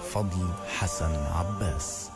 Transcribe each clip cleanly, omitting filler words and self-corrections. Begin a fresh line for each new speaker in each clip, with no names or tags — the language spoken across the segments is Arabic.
فضل حسن عباس.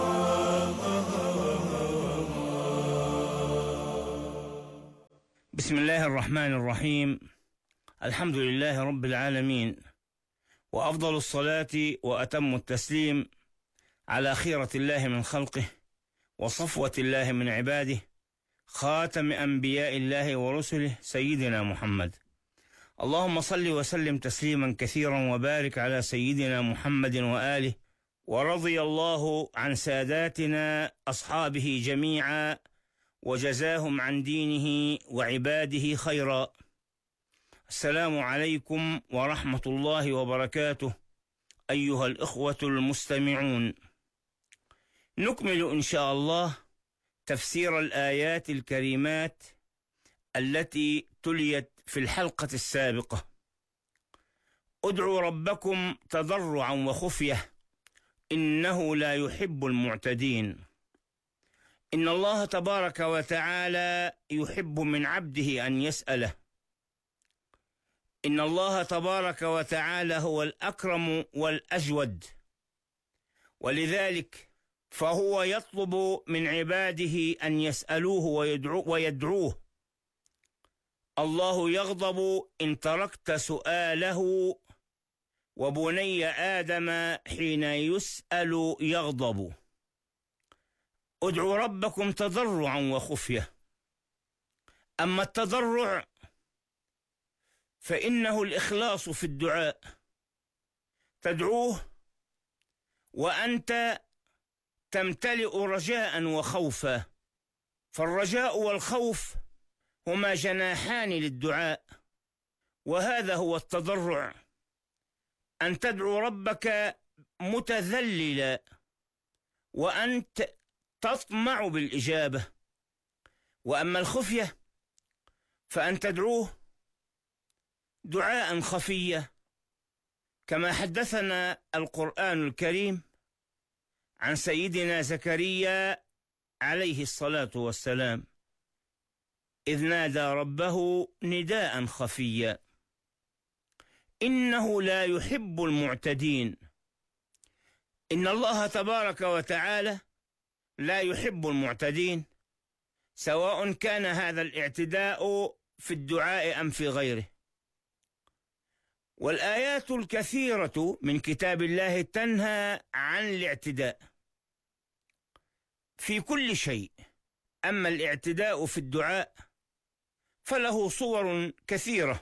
بسم الله الرحمن الرحيم. الحمد لله رب العالمين، وأفضل الصلاة وأتم التسليم على خيرة الله من خلقه وصفوة الله من عباده، خاتم أنبياء الله ورسله، سيدنا محمد. اللهم صل وسلم تسليما كثيرا وبارك على سيدنا محمد وآله، ورضي الله عن ساداتنا أصحابه جميعا وجزاهم عن دينه وعباده خيرا. السلام عليكم ورحمة الله وبركاته أيها الإخوة المستمعون. نكمل إن شاء الله تفسير الآيات الكريمات التي تليت في الحلقة السابقة. ادعوا ربكم تضرعا وخفية إنه لا يحب المعتدين. إن الله تبارك وتعالى يحب من عبده أن يسأله. إن الله تبارك وتعالى هو الأكرم والأجود، ولذلك فهو يطلب من عباده أن يسألوه ويدعوه. الله يغضب إن تركت سؤاله، وبني آدم حين يسأل يغضب. ادعوا ربكم تضرعا وخفية. أما التضرع فإنه الإخلاص في الدعاء، تدعوه وأنت تمتلئ رجاء وخوفا، فالرجاء والخوف هما جناحان للدعاء، وهذا هو التضرع، أن تدعو ربك متذللا وأنت تطمع بالإجابة. وأما الخفية فأن تدعوه دعاء خفية، كما حدثنا القرآن الكريم عن سيدنا زكريا عليه الصلاة والسلام إذ نادى ربه نداء خفيا إنه لا يحب المعتدين. إن الله تبارك وتعالى لا يحب المعتدين، سواء كان هذا الاعتداء في الدعاء أم في غيره. والآيات الكثيرة من كتاب الله تنهى عن الاعتداء في كل شيء. أما الاعتداء في الدعاء فله صور كثيرة،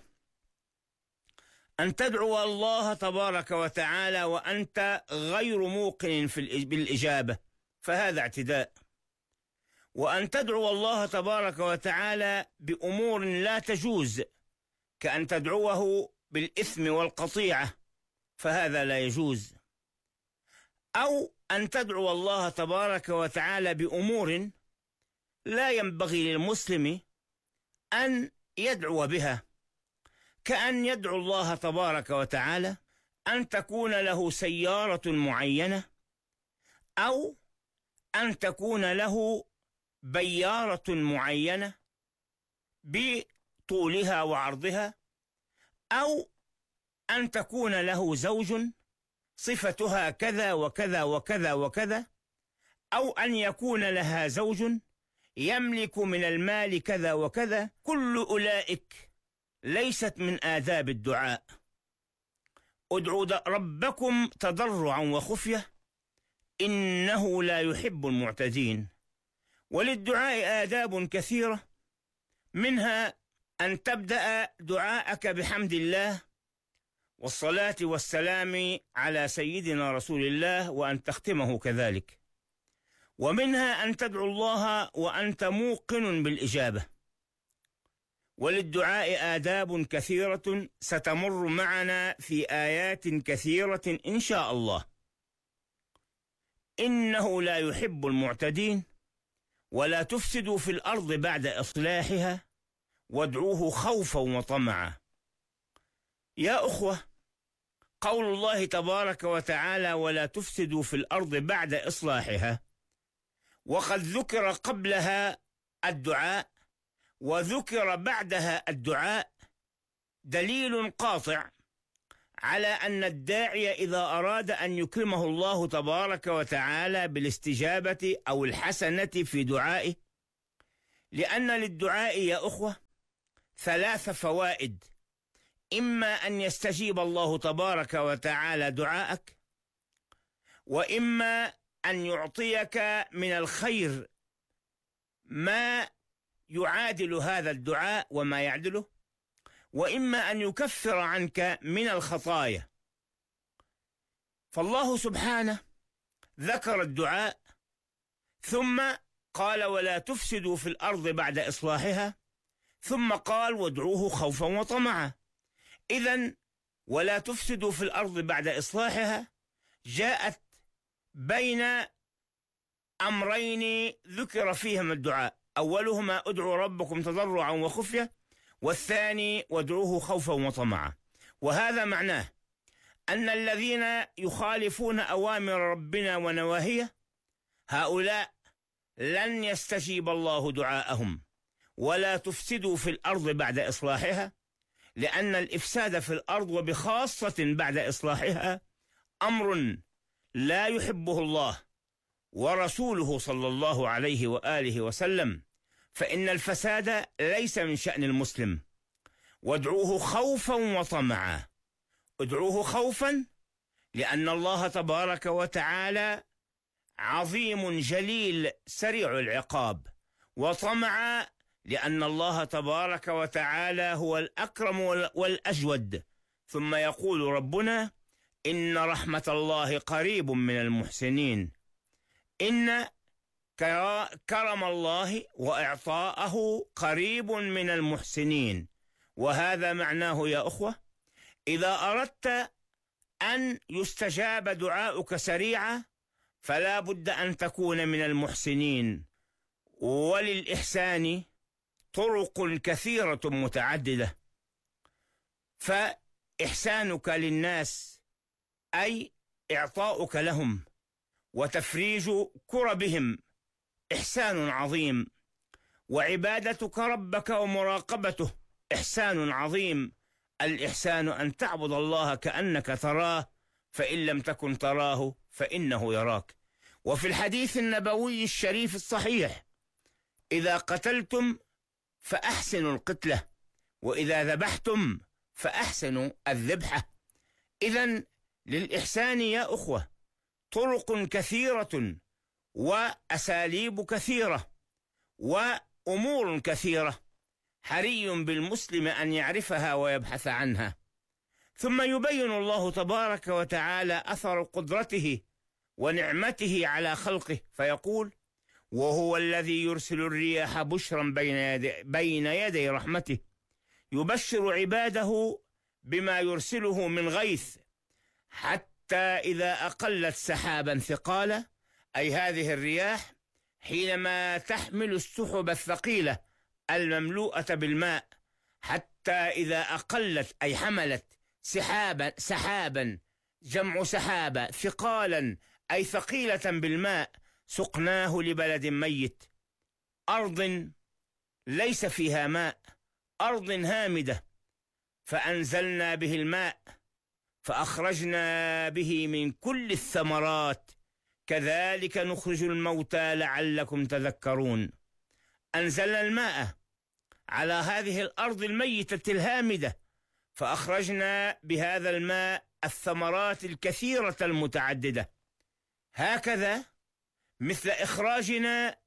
أن تدعو الله تبارك وتعالى وأنت غير موقن بالإجابة فهذا اعتداء، وأن تدعو الله تبارك وتعالى بأمور لا تجوز كأن تدعوه بالإثم والقطيعة فهذا لا يجوز، أو أن تدعو الله تبارك وتعالى بأمور لا ينبغي للمسلم أن يدعو بها، كأن يدعو الله تبارك وتعالى أن تكون له سيارة معينة، أو أن تكون له بيارة معينة بطولها وعرضها، أو أن تكون له زوج صفتها كذا وكذا وكذا وكذا، أو أن يكون لها زوج يملك من المال كذا وكذا. كل أولئك ليست من آداب الدعاء. ادعوا ربكم تضرعا وخفية إنه لا يحب المعتدين. وللدعاء آداب كثيرة، منها أن تبدأ دعاءك بحمد الله والصلاة والسلام على سيدنا رسول الله، وأن تختمه كذلك. ومنها أن تدعو الله وأنت موقن بالإجابة. وللدعاء آداب كثيرة ستمر معنا في آيات كثيرة إن شاء الله. إنه لا يحب المعتدين، ولا تفسدوا في الأرض بعد إصلاحها وادعوه خوفا وطمعا. يا أخوة، قول الله تبارك وتعالى ولا تفسدوا في الأرض بعد إصلاحها، وقد ذكر قبلها الدعاء وذكر بعدها الدعاء، دليل قاطع على أن الداعي إذا أراد أن يكرمه الله تبارك وتعالى بالاستجابة أو الحسنة في دعائه، لأن للدعاء يا أخوة 3 فوائد: إما أن يستجيب الله تبارك وتعالى دعاءك، وإما أن يعطيك من الخير ما يعادل هذا الدعاء وما يعدله، وإما أن يكفر عنك من الخطايا. فالله سبحانه ذكر الدعاء ثم قال: ولا تفسدوا في الأرض بعد إصلاحها، ثم قال: وادعوه خوفا وطمعا. إذن ولا تفسدوا في الأرض بعد إصلاحها جاءت بين أمرين ذكر فيهما الدعاء، أولهما ادعوا ربكم تضرعا وخفية، والثاني وادعوه خوفا وطمعا. وهذا معناه أن الذين يخالفون أوامر ربنا ونواهيه هؤلاء لن يستجيب الله دعاءهم. ولا تفسدوا في الأرض بعد إصلاحها، لأن الإفساد في الأرض وبخاصة بعد إصلاحها أمر لا يحبه الله ورسوله صلى الله عليه وآله وسلم، فإن الفساد ليس من شأن المسلم. وادعوه خوفا وطمعا. ادعوه خوفا لأن الله تبارك وتعالى عظيم جليل سريع العقاب، وطمعا لأن الله تبارك وتعالى هو الأكرم والأجود. ثم يقول ربنا: إن رحمة الله قريب من المحسنين. إن كرم الله وإعطاءه قريب من المحسنين. وهذا معناه يا أخوة: إذا أردت أن يستجاب دعاؤك سريعا فلا بد أن تكون من المحسنين. وللإحسان طرق كثيرة متعددة، فإحسانك للناس أي إعطاؤك لهم وتفريج كربهم إحسان عظيم، وعبادتك ربك ومراقبته إحسان عظيم. الإحسان أن تعبد الله كأنك تراه، فإن لم تكن تراه فإنه يراك. وفي الحديث النبوي الشريف الصحيح: إذا قتلتم فأحسنوا القتلة، وإذا ذبحتم فأحسنوا الذبحة. إذن للإحسان يا أخوة طرق كثيرة وأساليب كثيرة وأمور كثيرة، حري بالمسلم أن يعرفها ويبحث عنها. ثم يبين الله تبارك وتعالى أثر قدرته ونعمته على خلقه فيقول: وهو الذي يرسل الرياح بشرا بين يدي رحمته يبشر عباده بما يرسله من غيث، حتى إذا أقلت سحابا ثقالا، أي هذه الرياح حينما تحمل السحب الثقيلة المملوءة بالماء، حتى إذا أقلت أي حملت سحابا جمع سحابة ثقالا أي ثقيلة بالماء، سقناه لبلد ميت، أرض ليس فيها ماء، أرض هامدة، فأنزلنا به الماء فأخرجنا به من كل الثمرات كذلك نخرج الموتى لعلكم تذكرون. أنزلنا الماء على هذه الأرض الميتة الهامدة، فأخرجنا بهذا الماء الثمرات الكثيرة المتعددة. هكذا مثل إخراجنا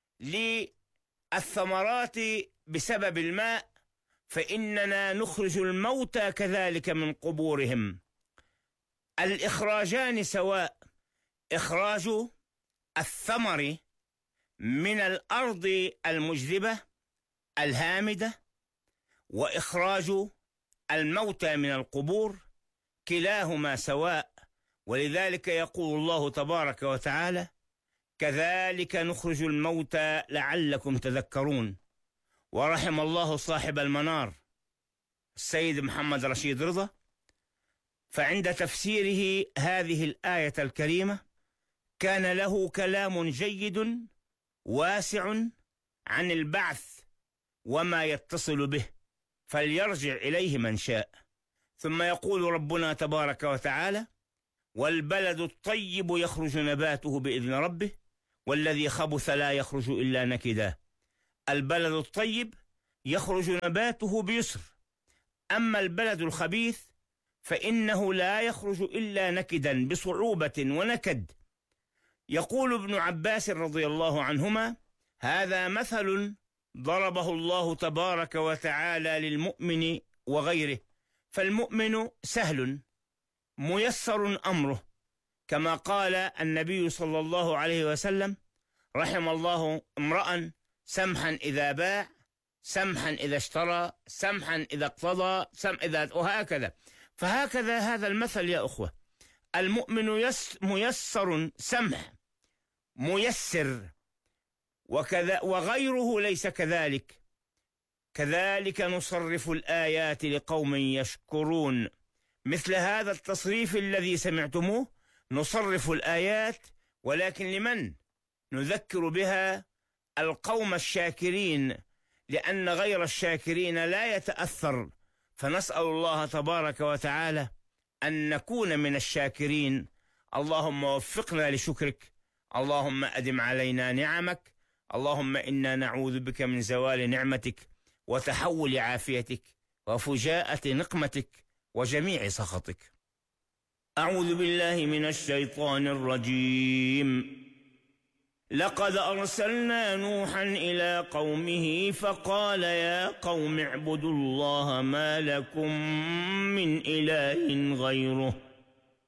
للثمرات بسبب الماء، فإننا نخرج الموتى كذلك من قبورهم. الإخراجان سواء: إخراج الثمر من الأرض المجذبة الهامدة، وإخراج الموتى من القبور، كلاهما سواء. ولذلك يقول الله تبارك وتعالى: كذلك نخرج الموتى لعلكم تذكرون. ورحم الله صاحب المنار السيد محمد رشيد رضا، فعند تفسيره هذه الآية الكريمة كان له كلام جيد واسع عن البعث وما يتصل به، فليرجع إليه من شاء. ثم يقول ربنا تبارك وتعالى: والبلد الطيب يخرج نباته بإذن ربه والذي خبث لا يخرج إلا نكدا. البلد الطيب يخرج نباته بيسر، أما البلد الخبيث فإنه لا يخرج إلا نكدا بصعوبة ونكد. يقول ابن عباس رضي الله عنهما: هذا مثل ضربه الله تبارك وتعالى للمؤمن وغيره، فالمؤمن سهل ميسر أمره، كما قال النبي صلى الله عليه وسلم: رحم الله امرأ سمحا إذا باع، سمحا إذا اشترى، سمحا إذا اقتضى، وهكذا. فهكذا هذا المثل يا أخوة، المؤمن ميسر سمح ميسر، وكذا وغيره ليس كذلك. كذلك نصرف الآيات لقوم يشكرون. مثل هذا التصريف الذي سمعتموه نصرف الآيات، ولكن لمن؟ نذكر بها القوم الشاكرين، لأن غير الشاكرين لا يتأثر. فنسأل الله تبارك وتعالى أن نكون من الشاكرين. اللهم وفقنا لشكرك، اللهم أدم علينا نعمك، اللهم إنا نعوذ بك من زوال نعمتك وتحول عافيتك وفجاءة نقمتك وجميع سخطك. أعوذ بالله من الشيطان الرجيم. لقد أرسلنا نوحا إلى قومه فقال يا قوم اعبدوا الله ما لكم من إله غيره